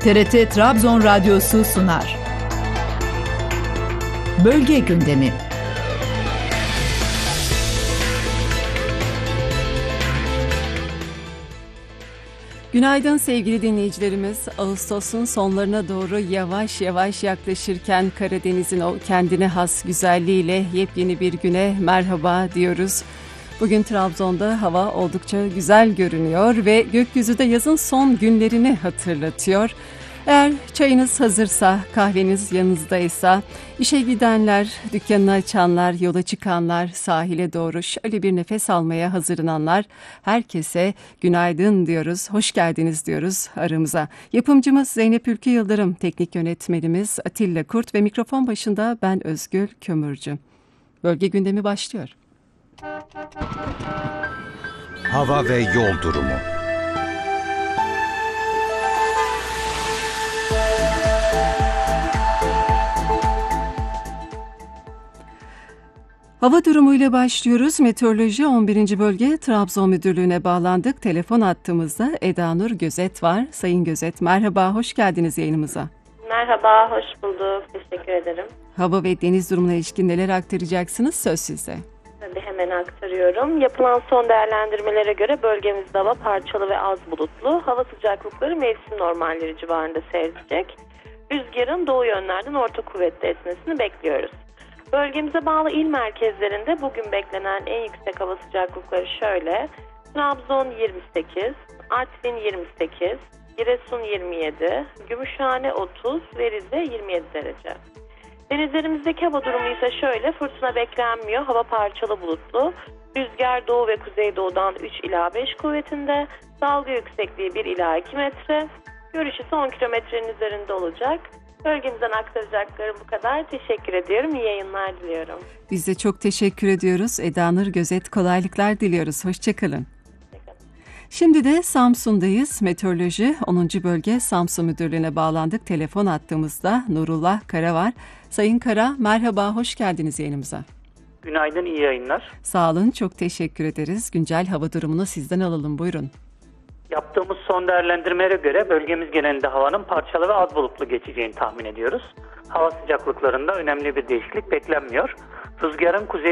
TRT Trabzon Radyosu sunar. Bölge gündemi. Günaydın sevgili dinleyicilerimiz. Ağustos'un sonlarına doğru yavaş yavaş yaklaşırken Karadeniz'in o kendine has güzelliğiyle yepyeni bir güne merhaba diyoruz. Bugün Trabzon'da hava oldukça güzel görünüyor ve gökyüzü de yazın son günlerini hatırlatıyor. Eğer çayınız hazırsa, kahveniz yanınızdaysa, işe gidenler, dükkanını açanlar, yola çıkanlar, sahile doğru şöyle bir nefes almaya hazırlananlar, herkese günaydın diyoruz, hoş geldiniz diyoruz aramıza. Yapımcımız Zeynep Ülkü Yıldırım, teknik yönetmenimiz Atilla Kurt ve mikrofon başında ben Özgül Kömürcü. Bölge gündemi başlıyor. Hava ve yol durumu. Hava durumuyla başlıyoruz. Meteoroloji 11. Bölge Trabzon Müdürlüğü'ne bağlandık. Telefon attığımızda Eda Nur Gözet var. Sayın Gözet, merhaba, hoş geldiniz yayınımıza. Merhaba, hoş bulduk. Teşekkür ederim. Hava ve deniz durumuna ilişkin neler aktaracaksınız? Söz sizde. Tabii hemen aktarıyorum. Yapılan son değerlendirmelere göre bölgemizde hava parçalı ve az bulutlu. Hava sıcaklıkları mevsim normalleri civarında seyredecek. Rüzgarın doğu yönlerden orta kuvvetli esmesini bekliyoruz. Bölgemize bağlı il merkezlerinde bugün beklenen en yüksek hava sıcaklıkları şöyle: Trabzon 28, Artvin 28, Giresun 27, Gümüşhane 30 ve Rize 27 derece. Denizlerimizdeki hava durumu ise şöyle: fırtına beklenmiyor, hava parçalı bulutlu, rüzgar doğu ve kuzeydoğudan 3 ila 5 kuvvetinde, dalga yüksekliği 1 ila 2 metre, görüş ise 10 kilometrenin üzerinde olacak. Bölgemizden aktaracaklarım bu kadar. Teşekkür ediyorum. İyi yayınlar diliyorum. Biz de çok teşekkür ediyoruz. Eda Nur Gözet, kolaylıklar diliyoruz. Hoşçakalın. Şimdi de Samsun'dayız. Meteoroloji 10. Bölge Samsun Müdürlüğü'ne bağlandık. Telefon attığımızda Nurullah Kara var. Sayın Kara, merhaba, hoş geldiniz yayınımıza. Günaydın, iyi yayınlar. Sağ olun, çok teşekkür ederiz. Güncel hava durumunu sizden alalım, buyurun. Yaptığımız son değerlendirmelere göre bölgemiz genelinde havanın parçalı ve az bulutlu geçeceğini tahmin ediyoruz. Hava sıcaklıklarında önemli bir değişiklik beklenmiyor. Rüzgarın kuzey